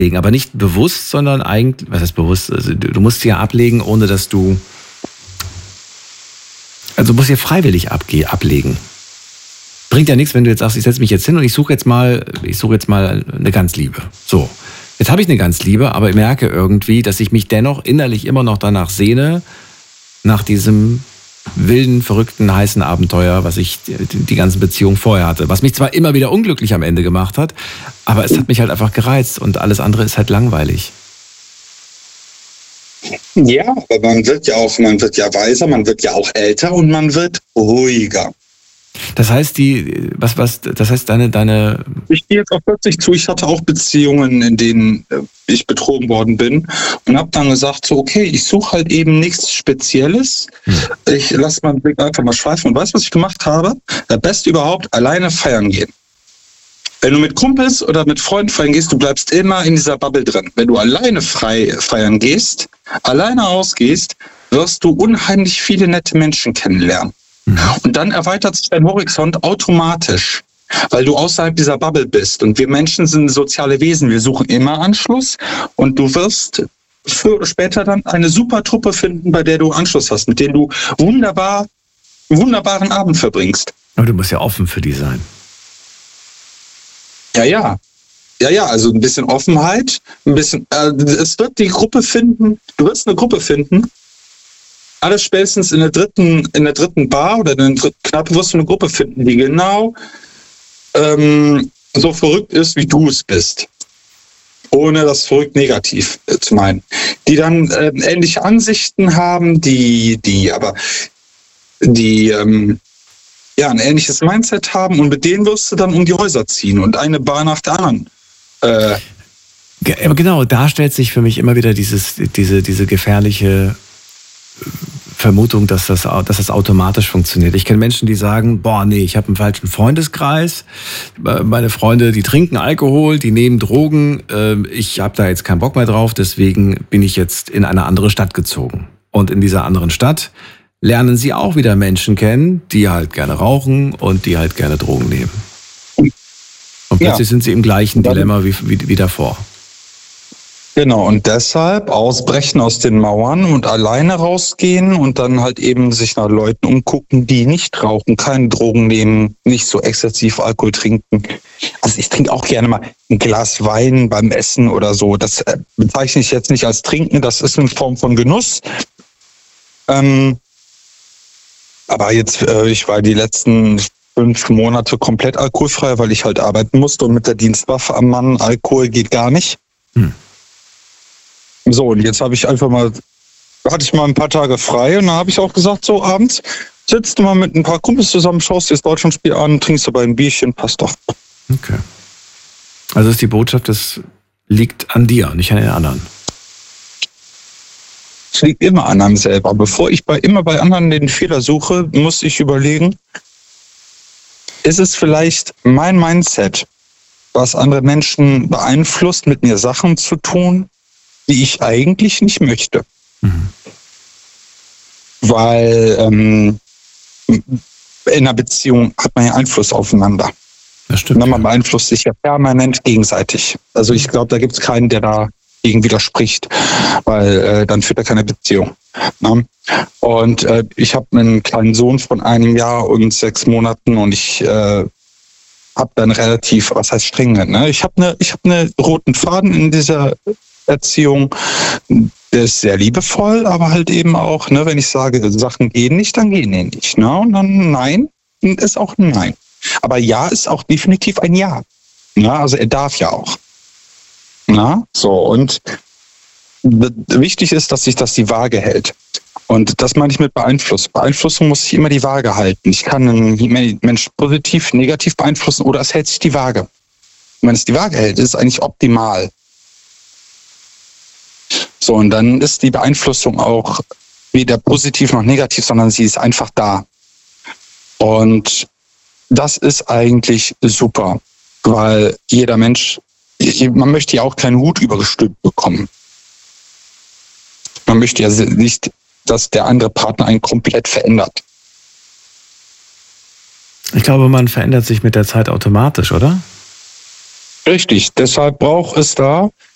Aber nicht bewusst, sondern eigentlich, was heißt bewusst? Also du musst sie ja ablegen, ohne dass du, also du musst sie freiwillig ablegen. Bringt ja nichts, wenn du jetzt sagst, ich setze mich jetzt hin und ich suche jetzt mal eine Ganzliebe. So, jetzt habe ich eine Ganzliebe, aber ich merke irgendwie, dass ich mich dennoch innerlich immer noch danach sehne, nach diesem wilden, verrückten, heißen Abenteuer, was ich die ganzen Beziehungen vorher hatte. Was mich zwar immer wieder unglücklich am Ende gemacht hat, aber es hat mich halt einfach gereizt und alles andere ist halt langweilig. Ja, aber man wird ja weiser, man wird ja auch älter und man wird ruhiger. Das heißt, deine. Ich gehe jetzt auf 40 zu, ich hatte auch Beziehungen, in denen ich betrogen worden bin und habe dann gesagt, so okay, ich suche halt eben nichts Spezielles. Ich lasse meinen Blick einfach mal schweifen und weißt du, was ich gemacht habe? Das Beste überhaupt, alleine feiern gehen. Wenn du mit Kumpels oder mit Freunden feiern gehst, du bleibst immer in dieser Bubble drin. Wenn du alleine feiern gehst, alleine ausgehst, wirst du unheimlich viele nette Menschen kennenlernen. Und dann erweitert sich dein Horizont automatisch, weil du außerhalb dieser Bubble bist. Und wir Menschen sind soziale Wesen. Wir suchen immer Anschluss und du wirst früher oder später dann eine super Truppe finden, bei der du Anschluss hast, mit denen du einen wunderbaren Abend verbringst. Aber du musst ja offen für die sein. Ja, also ein bisschen Offenheit, es wird die Gruppe finden, du wirst eine Gruppe finden. Alles spätestens in der dritten Bar oder in der dritten Kneipe wirst du eine Gruppe finden, die genau so verrückt ist, wie du es bist. Ohne das verrückt negativ zu meinen. Die dann ähnliche Ansichten haben, die ein ähnliches Mindset haben und mit denen wirst du dann um die Häuser ziehen und eine Bar nach der anderen. Aber genau, da stellt sich für mich immer wieder diese gefährliche Vermutung, dass das automatisch funktioniert. Ich kenne Menschen, die sagen, boah, nee, ich habe einen falschen Freundeskreis. Meine Freunde, die trinken Alkohol, die nehmen Drogen. Ich habe da jetzt keinen Bock mehr drauf, deswegen bin ich jetzt in eine andere Stadt gezogen. Und in dieser anderen Stadt lernen sie auch wieder Menschen kennen, die halt gerne rauchen und die halt gerne Drogen nehmen. Und plötzlich sind sie im gleichen Dilemma wie davor. Genau, und deshalb ausbrechen aus den Mauern und alleine rausgehen und dann halt eben sich nach Leuten umgucken, die nicht rauchen, keine Drogen nehmen, nicht so exzessiv Alkohol trinken. Also ich trinke auch gerne mal ein Glas Wein beim Essen oder so. Das bezeichne ich jetzt nicht als Trinken, das ist eine Form von Genuss. Aber jetzt, ich war die letzten 5 Monate komplett alkoholfrei, weil ich halt arbeiten musste und mit der Dienstwaffe am Mann, Alkohol geht gar nicht. So, und jetzt hatte ich mal ein paar Tage frei und dann habe ich auch gesagt, so abends sitzt du mal mit ein paar Kumpels zusammen, schaust dir das Deutschlandspiel an, trinkst dabei ein Bierchen, passt doch. Okay. Also ist die Botschaft, das liegt an dir, nicht an den anderen. Es liegt immer an einem selber. Bevor ich immer bei anderen den Fehler suche, muss ich überlegen, ist es vielleicht mein Mindset, was andere Menschen beeinflusst, mit mir Sachen zu tun, die ich eigentlich nicht möchte. Weil in einer Beziehung hat man ja Einfluss aufeinander. Das stimmt. Und man beeinflusst sich ja permanent gegenseitig. Also ich glaube, da gibt es keinen, der da gegen widerspricht, weil dann führt er keine Beziehung. Ne? Und ich habe einen kleinen Sohn von 1 Jahr und 6 Monaten und ich habe dann relativ, was heißt streng, ne? Ich habe eine roten Faden in dieser Erziehung, der ist sehr liebevoll, aber halt eben auch, ne, wenn ich sage, Sachen gehen nicht, dann gehen die nicht. Ne? Und dann Nein ist auch ein Nein. Aber Ja ist auch definitiv ein Ja. Ne? Also er darf ja auch. Na? So, und wichtig ist, dass sich das die Waage hält. Und das meine ich mit Beeinflussung. Beeinflussung muss sich immer die Waage halten. Ich kann einen Mensch positiv, negativ beeinflussen oder es hält sich die Waage. Und wenn es die Waage hält, ist es eigentlich optimal. So, und dann ist die Beeinflussung auch weder positiv noch negativ, sondern sie ist einfach da. Und das ist eigentlich super, weil jeder Mensch, man möchte ja auch keinen Hut übergestülpt bekommen. Man möchte ja nicht, dass der andere Partner einen komplett verändert. Ich glaube, man verändert sich mit der Zeit automatisch, oder? Richtig, deshalb braucht es da